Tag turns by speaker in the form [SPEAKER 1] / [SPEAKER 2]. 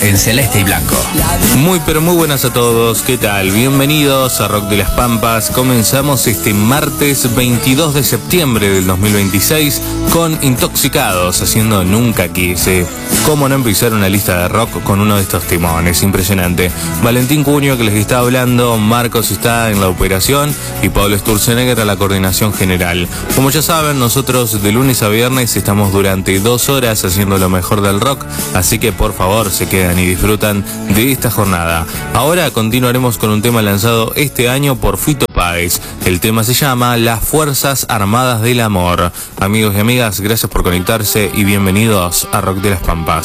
[SPEAKER 1] En celeste y blanco.
[SPEAKER 2] Muy pero muy buenas a todos, ¿qué tal? Bienvenidos a Rock de las Pampas. Comenzamos este martes 22 de septiembre del 2026 con Intoxicados, haciendo Nunca Quise. ¿Cómo no empezar una lista de rock con uno de estos timones? Impresionante. Valentín Cuño, que les está hablando, Marcos está en la operación y Pablo Sturzenegger a la coordinación general. Como ya saben, nosotros de lunes a viernes estamos durante 2 horas haciendo lo mejor del rock, así que por favor se quedan y disfrutan de esta jornada. Ahora continuaremos con un tema lanzado este año por Fito Páez. El tema se llama Las Fuerzas Armadas del Amor. Amigos y amigas, gracias por conectarse y bienvenidos a Rock de las Pampas.